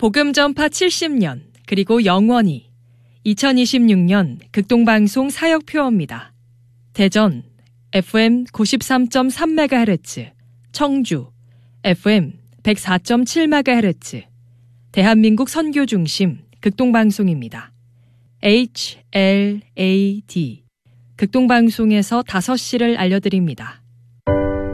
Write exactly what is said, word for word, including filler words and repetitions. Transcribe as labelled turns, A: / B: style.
A: 복음 전파 칠십 년 그리고 영원히 이천이십육 년 극동방송 사역표어입니다. 대전 에프엠 구십삼 점 삼 메가헤르츠, 청주 에프엠 백사 점 칠 메가헤르츠, 대한민국 선교 중심 극동방송입니다. 에이치 엘 에이 디 극동방송에서 다섯 시를 알려드립니다.